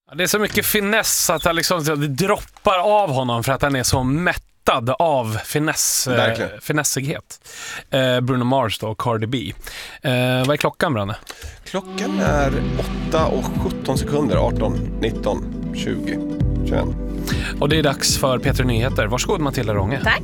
Det är så mycket finess att det droppar av honom för att han är så mättad av finessighet. Bruno Mars då, Cardi B. Vad är klockan, Branne? Klockan är 8:17, 18, 19, 20, 21. Och det är dags för P3 Nyheter. Varsågod Matilda Rånge. Tack.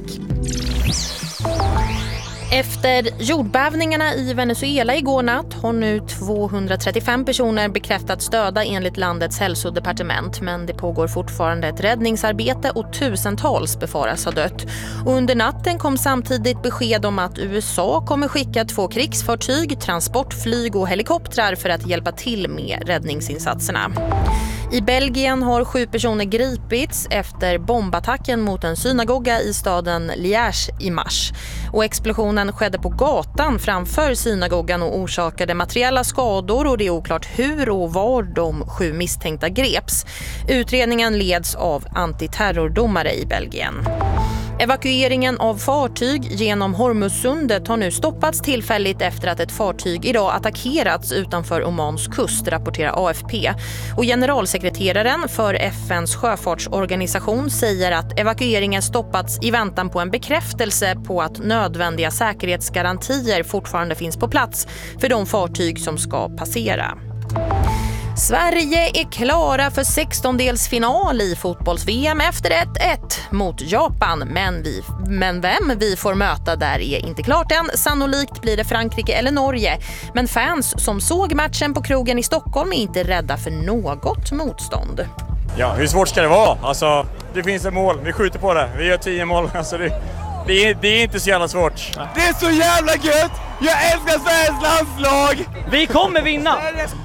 Efter jordbävningarna i Venezuela igår natt har nu 235 personer bekräftats döda enligt landets hälsodepartement. Men det pågår fortfarande ett räddningsarbete och tusentals befaras ha dött. Och under natten kom samtidigt besked om att USA kommer skicka 2 krigsfartyg, transportflyg och helikoptrar för att hjälpa till med räddningsinsatserna. I Belgien har 7 personer gripits efter bombattacken mot en synagoga i staden Liège i mars. Och explosionen skedde på gatan framför synagogan och orsakade materiella skador, och det är oklart hur och var de 7 misstänkta greps. Utredningen leds av antiterrordomare i Belgien. Evakueringen av fartyg genom Hormuzsundet har nu stoppats tillfälligt efter att ett fartyg idag attackerats utanför Omans kust, rapporterar AFP. Och generalsekreteraren för FNs sjöfartsorganisation säger att evakueringen stoppats i väntan på en bekräftelse på att nödvändiga säkerhetsgarantier fortfarande finns på plats för de fartyg som ska passera. Sverige är klara för 16-delsfinal i fotbolls-VM efter 1-1 mot Japan. Men vem vi får möta där är inte klart än. Sannolikt blir det Frankrike eller Norge. Men fans som såg matchen på krogen i Stockholm är inte rädda för något motstånd. Ja, hur svårt ska det vara? Alltså, det finns ett mål, vi skjuter på det. Vi gör 10 mål. Alltså, det är inte så jävla svårt. Det är så jävla gött! Jag älskar Sveriges landslag! Vi kommer vinna!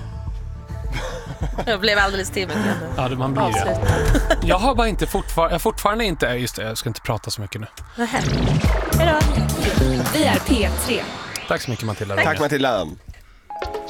Jag blev alldeles timmigt. Ja, man blir det. Jag har bara inte fortfarande inte... Just det, jag ska inte prata så mycket nu. Hejdå. Vi är P3. Tack så mycket, Matilda. Tack, Matilda.